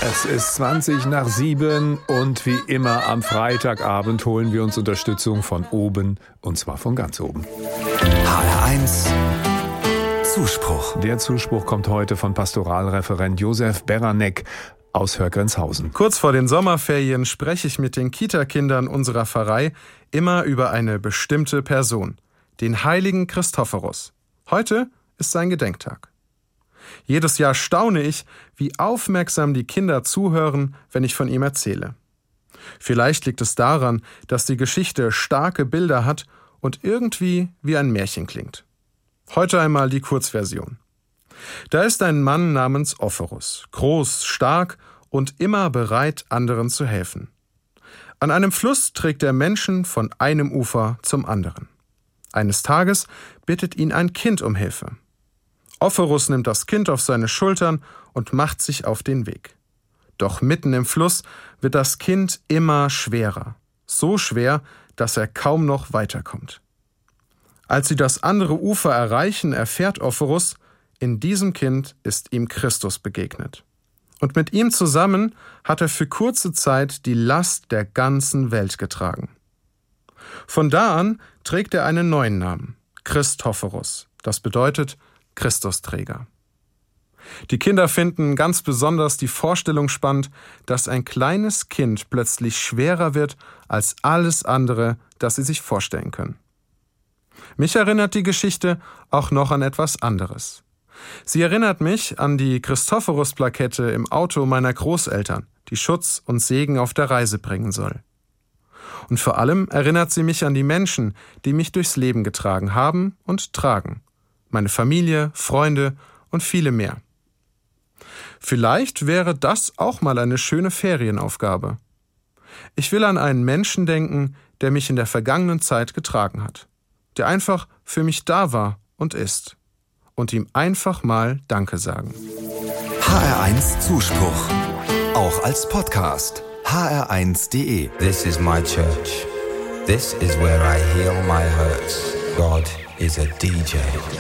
Es ist 7:20 und wie immer am Freitagabend holen wir uns Unterstützung von oben, und zwar von ganz oben. HR1 Zuspruch. Der Zuspruch kommt heute von Pastoralreferent Josef Beranek aus Hörgrenzhausen. Kurz vor den Sommerferien spreche ich mit den Kitakindern unserer Pfarrei immer über eine bestimmte Person, den heiligen Christophorus. Heute ist sein Gedenktag. Jedes Jahr staune ich, wie aufmerksam die Kinder zuhören, wenn ich von ihm erzähle. Vielleicht liegt es daran, dass die Geschichte starke Bilder hat und irgendwie wie ein Märchen klingt. Heute einmal die Kurzversion. Da ist ein Mann namens Ophorus, groß, stark und immer bereit, anderen zu helfen. An einem Fluss trägt er Menschen von einem Ufer zum anderen. Eines Tages bittet ihn ein Kind um Hilfe. Ophorus nimmt das Kind auf seine Schultern und macht sich auf den Weg. Doch mitten im Fluss wird das Kind immer schwerer. So schwer, dass er kaum noch weiterkommt. Als sie das andere Ufer erreichen, erfährt Ophorus, in diesem Kind ist ihm Christus begegnet. Und mit ihm zusammen hat er für kurze Zeit die Last der ganzen Welt getragen. Von da an trägt er einen neuen Namen, Christophorus. Das bedeutet Christusträger. Die Kinder finden ganz besonders die Vorstellung spannend, dass ein kleines Kind plötzlich schwerer wird als alles andere, das sie sich vorstellen können. Mich erinnert die Geschichte auch noch an etwas anderes. Sie erinnert mich an die Christophorus-Plakette im Auto meiner Großeltern, die Schutz und Segen auf der Reise bringen soll. Und vor allem erinnert sie mich an die Menschen, die mich durchs Leben getragen haben und tragen. Meine Familie, Freunde und viele mehr. Vielleicht wäre das auch mal eine schöne Ferienaufgabe. Ich will an einen Menschen denken, der mich in der vergangenen Zeit getragen hat, der einfach für mich da war und ist. Und ihm einfach mal Danke sagen. HR1 Zuspruch. Auch als Podcast. hr1.de. This is my church. This is where I heal my hurts. God is a DJ.